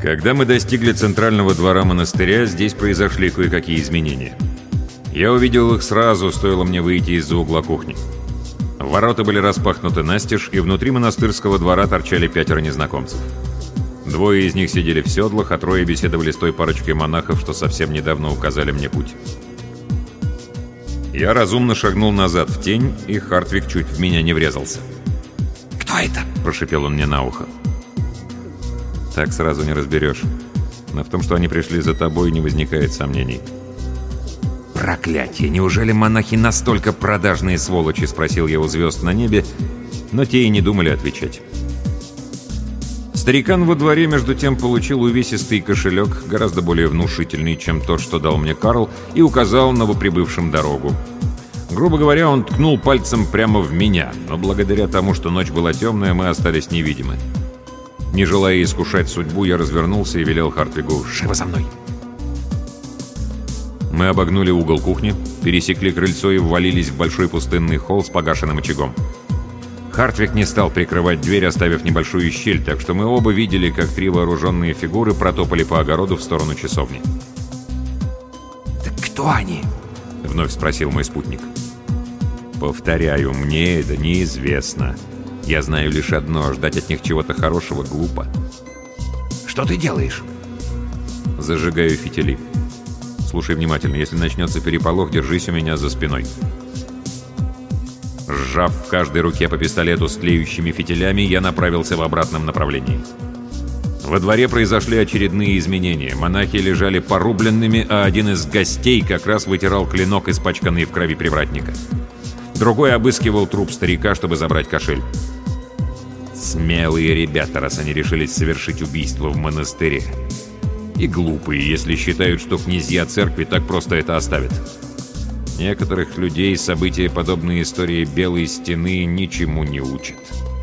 Когда мы достигли центрального двора монастыря, здесь произошли кое-какие изменения. Я увидел их сразу, стоило мне выйти из-за угла кухни. Ворота были распахнуты настежь, и внутри монастырского двора торчали 5 незнакомцев. 2 из них сидели в седлах, а 3 беседовали с той парочкой монахов, что совсем недавно указали мне путь. Я разумно шагнул назад в тень, и Хартвик чуть в меня не врезался. «Кто это?» – прошипел он мне на ухо. «Так сразу не разберешь. Но в том, что они пришли за тобой, не возникает сомнений». «Проклятие! Неужели монахи настолько продажные сволочи?» – спросил я у звезд на небе, но те и не думали отвечать. Старикан во дворе, между тем, получил увесистый кошелек, гораздо более внушительный, чем тот, что дал мне Карл, и указал новоприбывшим дорогу. Грубо говоря, он ткнул пальцем прямо в меня, но благодаря тому, что ночь была темная, мы остались невидимы. Не желая искушать судьбу, я развернулся и велел Хартвигу: «Живо за мной!» Мы обогнули угол кухни, пересекли крыльцо и ввалились в большой пустынный холл с погашенным очагом. Хартвиг не стал прикрывать дверь, оставив небольшую щель, так что мы оба видели, как 3 вооруженные фигуры протопали по огороду в сторону часовни. «Так кто они?» — вновь спросил мой спутник. «Повторяю, мне это неизвестно. Я знаю лишь одно — ждать от них чего-то хорошего глупо». «Что ты делаешь?» «Зажигаю фитили. Слушай внимательно, если начнется переполох, держись у меня за спиной». Сжав в каждой руке по пистолету с тлеющими фитилями, я направился в обратном направлении. Во дворе произошли очередные изменения. Монахи лежали порубленными, а один из гостей как раз вытирал клинок, испачканный в крови привратника. Другой обыскивал труп старика, чтобы забрать кошель. Смелые ребята, раз они решились совершить убийство в монастыре. И глупые, если считают, что князья церкви так просто это оставят. Некоторых людей события, подобные истории Белой Стены, ничему не учат.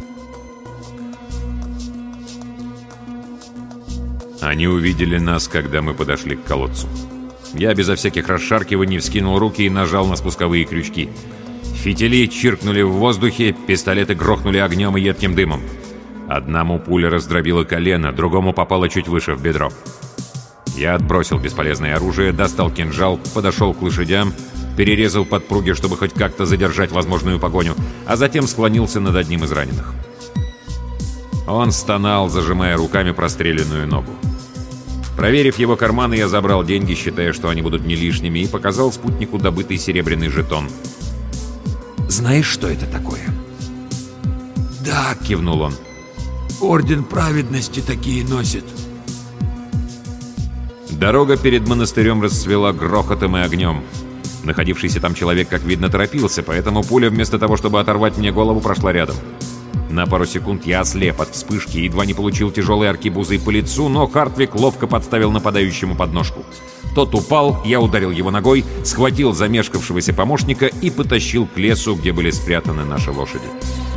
Они увидели нас, когда мы подошли к колодцу. Я безо всяких расшаркиваний вскинул руки и нажал на спусковые крючки. Фитили чиркнули в воздухе, пистолеты грохнули огнем и едким дымом. Одному пуля раздробила колено, другому попала чуть выше в бедро. Я отбросил бесполезное оружие, достал кинжал, подошел к лошадям, перерезал подпруги, чтобы хоть как-то задержать возможную погоню, а затем склонился над одним из раненых. Он стонал, зажимая руками простреленную ногу. Проверив его карманы, я забрал деньги, считая, что они будут не лишними, и показал спутнику добытый серебряный жетон. «Знаешь, что это такое?» «Да», — кивнул он. «Орден праведности такие носит». Дорога перед монастырем расцвела грохотом и огнем. Находившийся там человек, как видно, торопился, поэтому пуля, вместо того, чтобы оторвать мне голову, прошла рядом. На пару секунд я ослеп от вспышки и едва не получил тяжелой аркебузой по лицу, но Хартвик ловко подставил нападающему подножку. Тот упал, я ударил его ногой, схватил замешкавшегося помощника и потащил к лесу, где были спрятаны наши лошади.